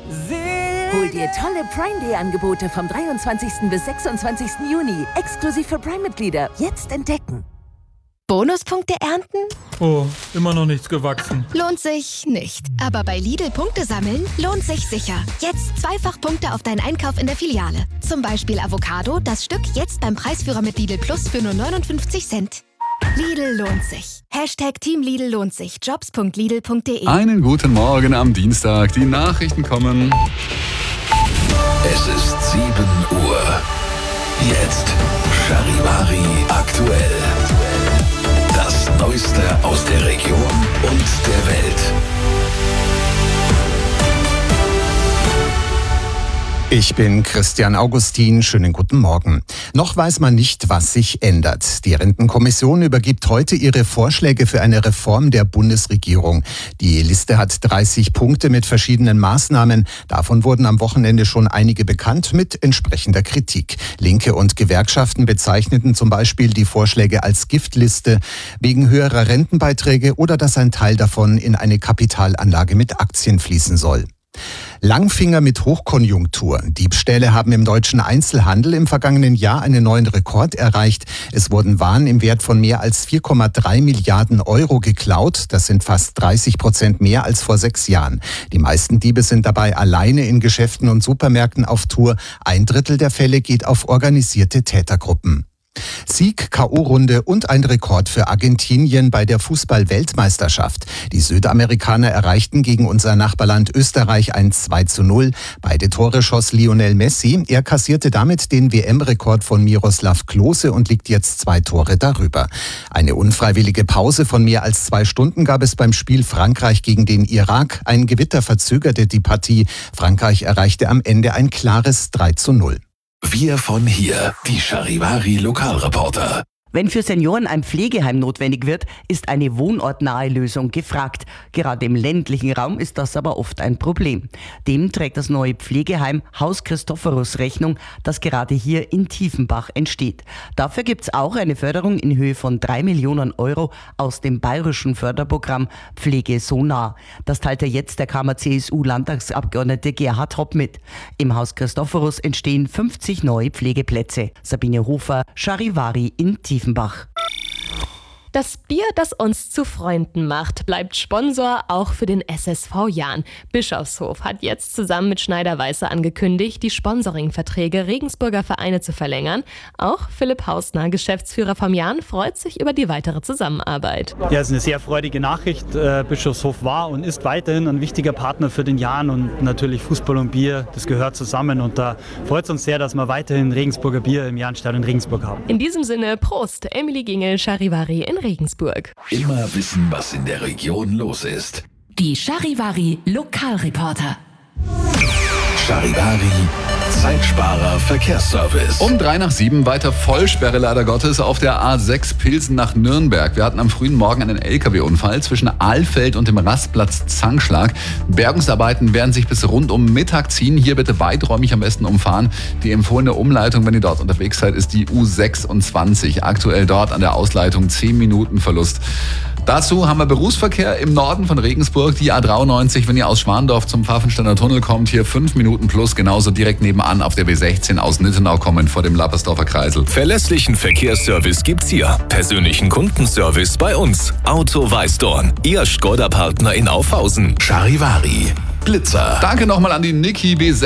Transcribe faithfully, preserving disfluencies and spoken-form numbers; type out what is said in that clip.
Hol dir tolle Prime Day Angebote vom dreiundzwanzigsten bis sechsundzwanzigsten Juni. Exklusiv für Prime-Mitglieder. Jetzt entdecken. Bonuspunkte ernten? Oh, immer noch nichts gewachsen. Lohnt sich nicht. Aber bei Lidl Punkte sammeln lohnt sich sicher. Jetzt zweifach Punkte auf deinen Einkauf in der Filiale. Zum Beispiel Avocado, das Stück jetzt beim Preisführer mit Lidl Plus für nur neunundfünfzig Cent. Lidl lohnt sich. Hashtag Team Lidl lohnt sich. jobs punkt lidl punkt de. Einen guten Morgen am Dienstag. Die Nachrichten kommen. Es ist sieben Uhr. Jetzt Charivari aktuell. Das Neueste aus der Region und der Welt. Ich bin Christian Augustin. Schönen guten Morgen. Noch weiß man nicht, was sich ändert. Die Rentenkommission übergibt heute ihre Vorschläge für eine Reform der Bundesregierung. Die Liste hat dreißig Punkte mit verschiedenen Maßnahmen. Davon wurden am Wochenende schon einige bekannt mit entsprechender Kritik. Linke und Gewerkschaften bezeichneten zum Beispiel die Vorschläge als Giftliste wegen höherer Rentenbeiträge oder dass ein Teil davon in eine Kapitalanlage mit Aktien fließen soll. Langfinger mit Hochkonjunktur. Diebstähle haben im deutschen Einzelhandel im vergangenen Jahr einen neuen Rekord erreicht. Es wurden Waren im Wert von mehr als vier Komma drei Milliarden Euro geklaut. Das sind fast dreißig Prozent mehr als vor sechs Jahren. Die meisten Diebe sind dabei alleine in Geschäften und Supermärkten auf Tour. Ein Drittel der Fälle geht auf organisierte Tätergruppen. Sieg, K O-Runde und ein Rekord für Argentinien bei der Fußball-Weltmeisterschaft. Die Südamerikaner erreichten gegen unser Nachbarland Österreich ein zwei zu null. Beide Tore schoss Lionel Messi. Er kassierte damit den W M-Rekord von Miroslav Klose und liegt jetzt zwei Tore darüber. Eine unfreiwillige Pause von mehr als zwei Stunden gab es beim Spiel Frankreich gegen den Irak. Ein Gewitter verzögerte die Partie. Frankreich erreichte am Ende ein klares drei zu null. Wir von hier, die Charivari Lokalreporter. Wenn für Senioren ein Pflegeheim notwendig wird, ist eine wohnortnahe Lösung gefragt. Gerade im ländlichen Raum ist das aber oft ein Problem. Dem trägt das neue Pflegeheim Haus Christophorus Rechnung, das gerade hier in Tiefenbach entsteht. Dafür gibt es auch eine Förderung in Höhe von drei Millionen Euro aus dem bayerischen Förderprogramm Pflege so nah. Das teilte jetzt der Kammer-C S U-Landtagsabgeordnete Gerhard Hopp mit. Im Haus Christophorus entstehen fünfzig neue Pflegeplätze. Sabine Hofer, Charivari in Tiefenbach. Tiefenbach. Das Bier, das uns zu Freunden macht, bleibt Sponsor auch für den S S V Jahn. Bischofshof hat jetzt zusammen mit Schneider-Weißer angekündigt, die Sponsoring-Verträge Regensburger Vereine zu verlängern. Auch Philipp Hausner, Geschäftsführer vom Jahn, freut sich über die weitere Zusammenarbeit. Ja, es ist eine sehr freudige Nachricht. Bischofshof war und ist weiterhin ein wichtiger Partner für den Jahn und natürlich Fußball und Bier, das gehört zusammen und da freut es uns sehr, dass wir weiterhin Regensburger Bier im Jahnstadion in Regensburg haben. In diesem Sinne, Prost, Emily Gingel, Charivari in Regensburg. Immer wissen, was in der Region los ist. Die Charivari Lokalreporter. Charivari Zeitsparer Verkehrsservice. Um drei nach sieben weiter Vollsperre leider Gottes auf der A sechs Pilsen nach Nürnberg. Wir hatten am frühen Morgen einen L K W-Unfall zwischen Ahlfeld und dem Rastplatz Zangschlag. Bergungsarbeiten werden sich bis rund um Mittag ziehen. Hier bitte weiträumig am besten umfahren. Die empfohlene Umleitung, wenn ihr dort unterwegs seid, ist die U sechsundzwanzig. Aktuell dort an der Ausleitung zehn Minuten Verlust. Dazu haben wir Berufsverkehr im Norden von Regensburg, die A dreiundneunzig, wenn ihr aus Schwandorf zum Pfaffensteiner Tunnel kommt, hier fünf Minuten plus, genauso direkt nebenan auf der B sechzehn aus Nittenau kommen vor dem Lappersdorfer Kreisel. Verlässlichen Verkehrsservice gibt's hier. Persönlichen Kundenservice bei uns. Auto Weißdorn, Ihr Skoda-Partner in Aufhausen. Charivari Blitzer. Danke nochmal an die Niki B